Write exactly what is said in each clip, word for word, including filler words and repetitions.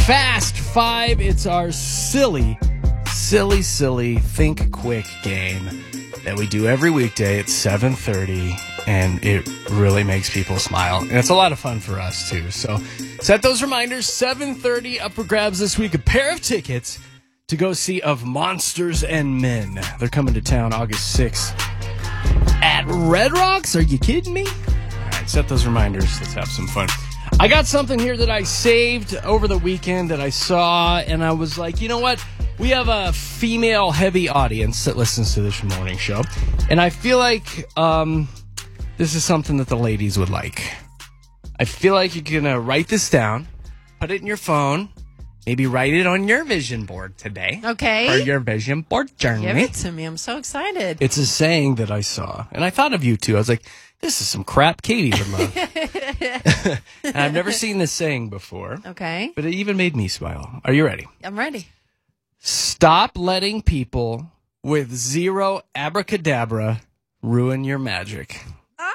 Fast Five. It's our silly, silly, silly Think Quick game that we do every weekday at seven thirty, and it really makes people smile. And it's a lot of fun for us, too. So set those reminders. seven thirty, up for grabs this week. A pair of tickets to go see Of Monsters and Men. They're coming to town August sixth at Red Rocks. Are you kidding me? All right, set those reminders. Let's have some fun. I got something here that I saved over the weekend that I saw, and I was like, you know what? We have a female-heavy audience that listens to this morning show, and I feel like um, this is something that the ladies would like. I feel like you're going to write this down, put it in your phone, maybe write it on your vision board today. Okay. Or your vision board journey. Give it to me. I'm so excited. It's a saying that I saw, and I thought of you, too. I was like, this is some crap Katie would love. And I've never seen this saying before. Okay. But it even made me smile. Are you ready? I'm ready. Stop letting people with zero abracadabra ruin your magic. Ah!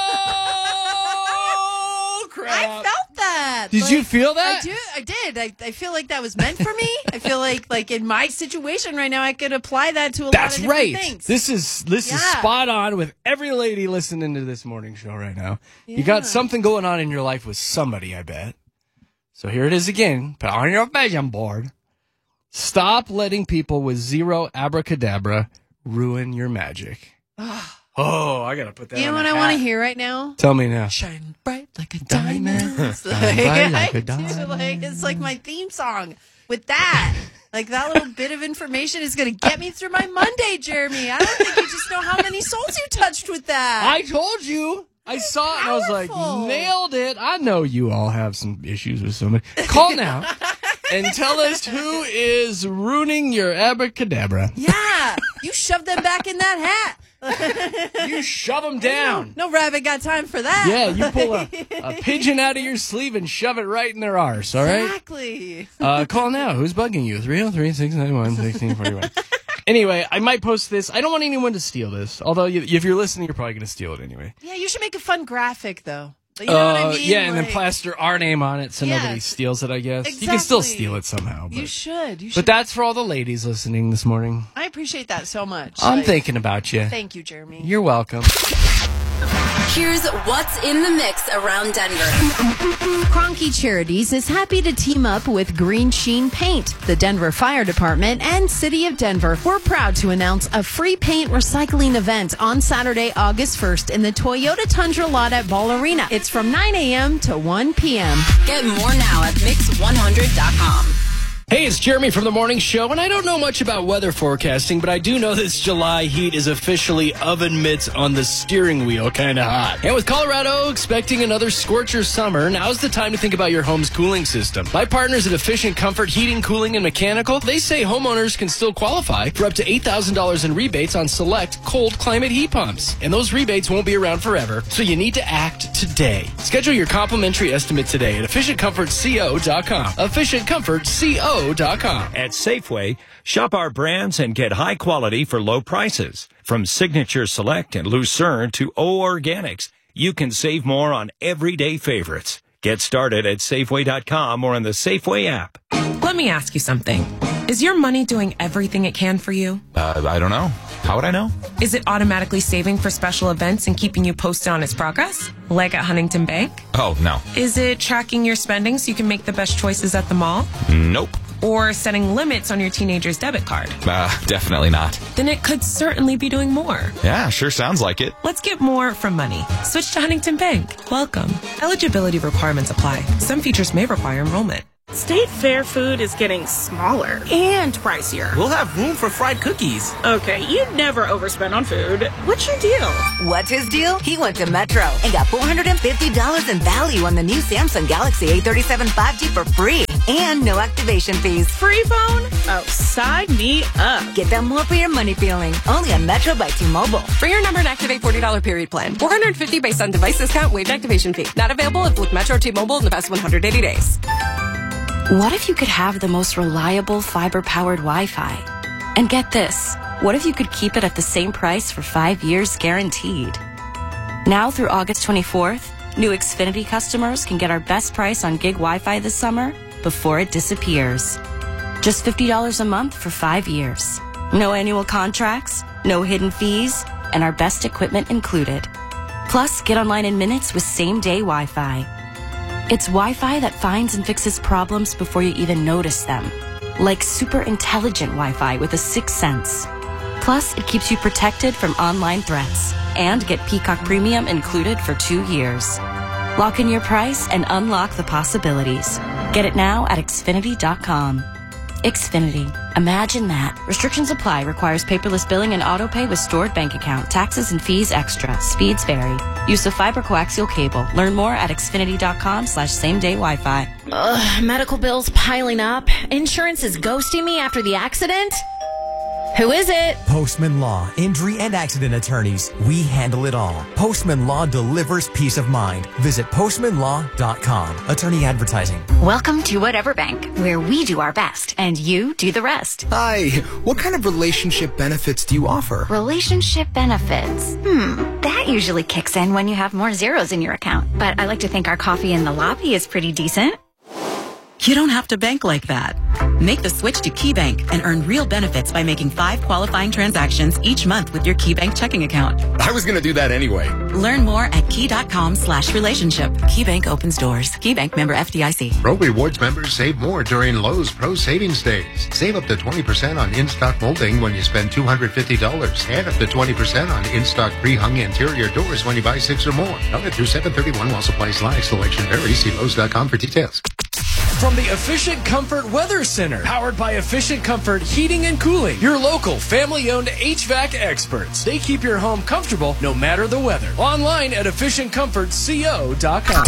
Oh, crap. I felt that. Did like, you feel that? I do. I did. I, I feel like that was meant for me. I feel like like in my situation right now, I could apply that to a That's lot of different right. things. This is this Yeah. is spot on with every lady listening to this morning show right now. Yeah. You got something going on in your life with somebody, I bet. So here it is again. Put on your vision board. Stop letting people with zero abracadabra ruin your magic. Oh, I gotta put that. You know on what a I want to hat. hear right now? Tell me now. Shine bright like a diamond. It's like, Shine bright like a I do, diamond. like, it's like my theme song with that. Like that little bit of information is going to get me through my Monday, Jeremy. I don't think you just know how many souls you touched with that. I told you. I saw it and I was like, Powerful. nailed it. I know you all have some issues with somebody. Call now and tell us who is ruining your abracadabra. Yeah, you shoved them back in that hat. You shove them down. No rabbit got time for that. Yeah, you pull a, a pigeon out of your sleeve and shove it right in their arse, all right? Exactly. Uh, call now. Who's bugging you? three oh three, six nine one, one six four one. Anyway, I might post this. I don't want anyone to steal this. Although, you, if you're listening, you're probably going to steal it anyway. Yeah, you should make a fun graphic, though. You know Uh, what I mean? yeah, and then Like, plaster our name on it so Yes. nobody steals it, I guess. You can still Exactly. steal it somehow. But, You should. You should. but that's for all the ladies listening this morning. I appreciate that so much. I'm Like, thinking about you. Thank you, Jeremy. You're welcome. Here's what's in the mix around Denver. Cronky Charities is happy to team up with Green Sheen Paint, the Denver Fire Department, and City of Denver. We're proud to announce a free paint recycling event on Saturday, August first in the Toyota Tundra lot at Ball Arena. It's from nine a.m. to one p.m. Get more now at mix one hundred dot com. Hey, it's Jeremy from The Morning Show, and I don't know much about weather forecasting, but I do know this July heat is officially oven mitts on the steering wheel kind of hot. And with Colorado expecting another scorcher summer, now's the time to think about your home's cooling system. My partners at Efficient Comfort Heating, Cooling, and Mechanical, they say homeowners can still qualify for up to eight thousand dollars in rebates on select cold climate heat pumps. And those rebates won't be around forever, so you need to act today. Schedule your complimentary estimate today at efficient comfort co dot com. efficient comfort co dot com. At Safeway, shop our brands and get high quality for low prices. From Signature Select and Lucerne to O Organics, you can save more on everyday favorites. Get started at Safeway dot com or on the Safeway app. Let me ask you something. Is your money doing everything it can for you? Uh, I don't know. How would I know? Is it automatically saving for special events and keeping you posted on its progress? Like at Huntington Bank? Oh, no. Is it tracking your spending so you can make the best choices at the mall? Nope. Or setting limits on your teenager's debit card? Uh, definitely not. Then it could certainly be doing more. Yeah, sure sounds like it. Let's get more from money. Switch to Huntington Bank. Welcome. Eligibility requirements apply. Some features may require enrollment. State Fair food is getting smaller and pricier. We'll have room for fried cookies. Okay, you never overspend on food. What's your deal? What's his deal? He went to Metro and got four hundred fifty dollars in value on the new Samsung Galaxy A thirty-seven five G for free and no activation fees. Free phone? Oh, sign me up. Get that more for your money feeling. Only on Metro by T-Mobile. Bring your number and activate forty dollars period plan. four hundred fifty dollars based on device discount, waived activation fee. Not available if with Metro T-Mobile in the past one hundred eighty days. What if you could have the most reliable fiber-powered Wi-Fi? And get this, what if you could keep it at the same price for five years guaranteed? Now through August twenty-fourth, new Xfinity customers can get our best price on gig Wi-Fi this summer before it disappears. Just fifty dollars a month for five years. No annual contracts, no hidden fees, and our best equipment included. Plus, get online in minutes with same-day Wi-Fi. It's Wi-Fi that finds and fixes problems before you even notice them. Like super intelligent Wi-Fi with a sixth sense. Plus, it keeps you protected from online threats. And get Peacock Premium included for two years. Lock in your price and unlock the possibilities. Get it now at Xfinity dot com. Xfinity. Imagine that. Restrictions apply. Requires paperless billing and autopay with stored bank account. Taxes and fees extra. Speeds vary. Use of fiber coaxial cable. Learn more at Xfinity dot com slash same day Wi-Fi. Ugh, medical bills piling up. Insurance is ghosting me after the accident. Who is it? Postman Law, injury and accident attorneys. We handle it all. Postman Law delivers peace of mind. Visit postman law dot com. Attorney advertising. Welcome to Whatever Bank, where we do our best and you do the rest. Hi, what kind of relationship benefits do you offer? Relationship benefits? Hmm, that usually kicks in when you have more zeros in your account. But I like to think our coffee in the lobby is pretty decent. You don't have to bank like that. Make the switch to KeyBank and earn real benefits by making five qualifying transactions each month with your KeyBank checking account. I was going to do that anyway. Learn more at key.com slash relationship. KeyBank opens doors. KeyBank member F D I C. Pro Rewards members save more during Lowe's Pro Savings Days. Save up to twenty percent on in-stock molding when you spend two hundred fifty dollars. And up to twenty percent on in-stock pre-hung interior doors when you buy six or more. Valid through seven thirty-one while supplies last. Selection varies. See Lowe's dot com for details. From the Efficient Comfort Weather Center, powered by Efficient Comfort Heating and Cooling, your local family-owned H V A C experts. They keep your home comfortable no matter the weather. Online at efficient comfort co dot com.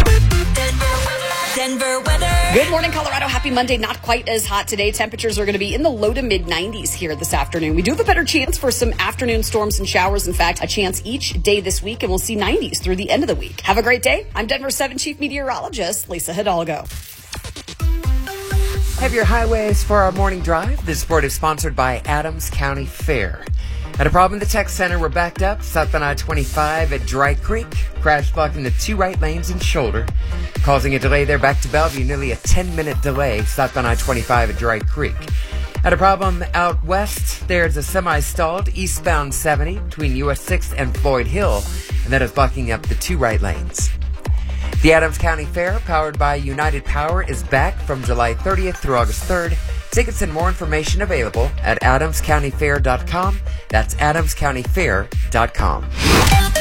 Denver weather. Good morning, Colorado. Happy Monday. Not quite as hot today. Temperatures are going to be in the low to mid nineties here this afternoon. We do have a better chance for some afternoon storms and showers. In fact, a chance each day this week, and we'll see nineties through the end of the week. Have a great day. I'm Denver seven Chief Meteorologist Lisa Hidalgo. Have your highways for our morning drive. This report is sponsored by Adams County Fair. Had a problem in the tech center. We're backed up southbound I twenty-five at Dry Creek. Crash blocking the two right lanes and shoulder, causing a delay there back to Bellevue. Nearly a ten-minute delay southbound I twenty-five at Dry Creek. Had a problem out west. There's a semi stalled eastbound seventy between U S six and Floyd Hill, and that is blocking up the two right lanes. The Adams County Fair, powered by United Power, is back from July thirtieth through August third. Tickets and more information available at adams county fair dot com. That's adams county fair dot com.